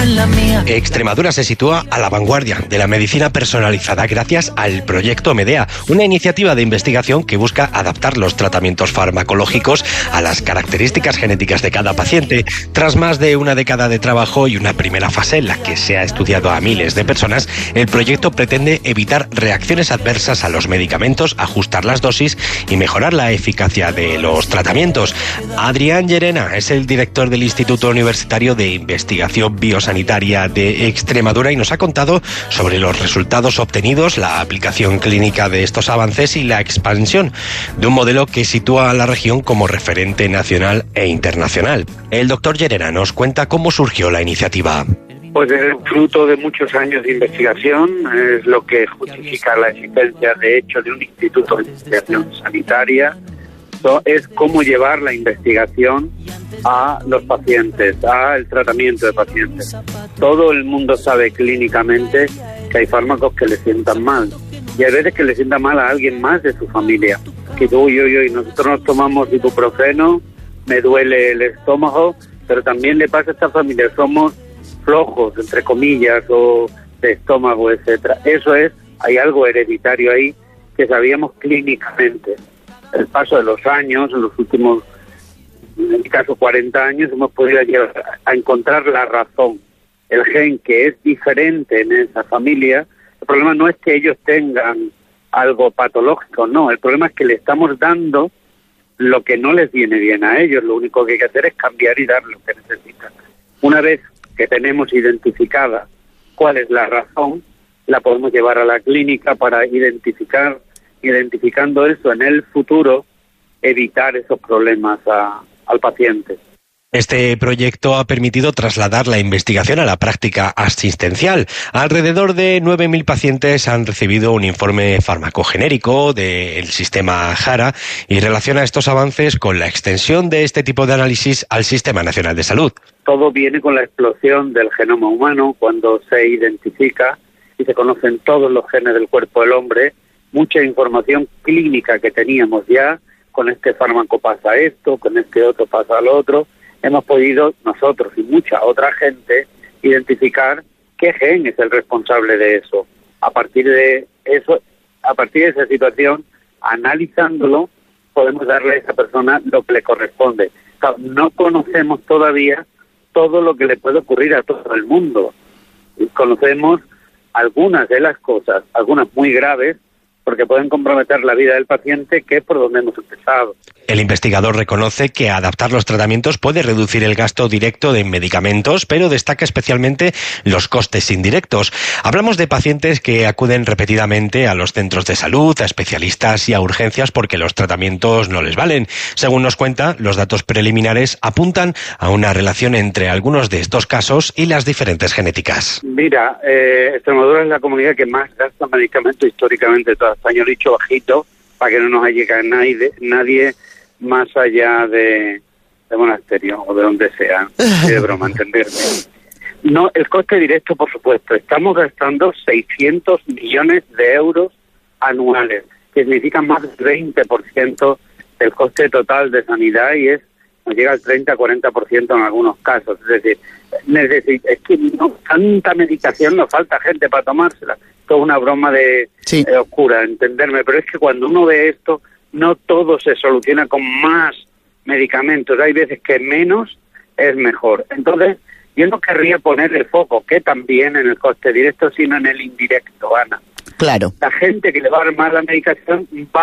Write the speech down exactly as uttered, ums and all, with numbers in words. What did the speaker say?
en la mía. Extremadura se sitúa a la vanguardia de la medicina personalizada gracias al proyecto Medea, una iniciativa de investigación que busca adaptar los tratamientos farmacológicos a las características genéticas de cada paciente. Tras más de una década de trabajo y una primera fase en la que se ha estudiado a miles de personas, el proyecto pretende evitar reacciones adversas a los medicamentos, ajustar las dosis y mejorar la eficacia de los tratamientos. Adrián Llerena es el director del Instituto Universitario de Investigación Biosanitaria de Extremadura y nos ha contado sobre los resultados obtenidos, la aplicación clínica de estos avances y la expansión de un modelo que sitúa a la región como referente nacional e internacional. El doctor Llerena nos cuenta cómo surgió la iniciativa. Pues es fruto de muchos años de investigación, es lo que justifica la existencia, de hecho, de un instituto de investigación sanitaria. Es cómo llevar la investigación a los pacientes, al tratamiento de pacientes. Todo el mundo sabe clínicamente que hay fármacos que le sientan mal, y hay veces que le sienta mal a alguien más de su familia. Que uy, uy, uy, nosotros nos tomamos ibuprofeno, me duele el estómago, pero también le pasa a esta familia, somos flojos, entre comillas, o de estómago, etcétera. Eso es, hay algo hereditario ahí que sabíamos clínicamente. El paso de los años, en los últimos, en el caso cuarenta años, hemos podido llegar a encontrar la razón. El gen que es diferente en esa familia, el problema no es que ellos tengan algo patológico, no, el problema es que le estamos dando lo que no les viene bien a ellos, lo único que hay que hacer es cambiar y dar lo que necesitan. Una vez que tenemos identificada cuál es la razón, la podemos llevar a la clínica para identificar, identificando eso en el futuro, evitar esos problemas a, al paciente. Este proyecto ha permitido trasladar la investigación a la práctica asistencial. Alrededor de nueve mil pacientes han recibido un informe farmacogenérico del sistema JARA y relaciona estos avances con la extensión de este tipo de análisis al Sistema Nacional de Salud. Todo viene con la explosión del genoma humano, cuando se identifica y se conocen todos los genes del cuerpo del hombre, mucha información clínica que teníamos ya, con este fármaco pasa esto, con este otro pasa lo otro. Hemos podido nosotros y mucha otra gente identificar qué gen es el responsable de eso. A partir de eso, a partir de esa situación, analizándolo, podemos darle a esa persona lo que le corresponde. No conocemos todavía todo lo que le puede ocurrir a todo el mundo. Conocemos algunas de las cosas, algunas muy graves, porque pueden comprometer la vida del paciente, que es por donde hemos empezado. El investigador reconoce que adaptar los tratamientos puede reducir el gasto directo de medicamentos, pero destaca especialmente los costes indirectos. Hablamos de pacientes que acuden repetidamente a los centros de salud, a especialistas y a urgencias porque los tratamientos no les valen. Según nos cuenta, los datos preliminares apuntan a una relación entre algunos de estos casos y las diferentes genéticas. Mira, eh, Extremadura es la comunidad que más gasta medicamentos históricamente de toda España. Lo he dicho bajito para que no nos llegue nadie, nadie más allá de, de Monasterio o de donde sea, de broma, entenderme. No, el coste directo, por supuesto. Estamos gastando seiscientos millones de euros anuales, que significa más del veinte por ciento del coste total de sanidad y es nos llega al treinta a cuarenta por ciento en algunos casos. Es decir, neces- es que no, tanta medicación, nos falta gente para tomársela. Esto es una broma de sí. eh, oscura, entenderme, pero es que cuando uno ve esto, no todo se soluciona con más medicamentos. Hay veces que menos es mejor. Entonces, yo no querría poner el foco, que también en el coste directo, sino en el indirecto, Ana. Claro. La gente que le va a dar más la medicación va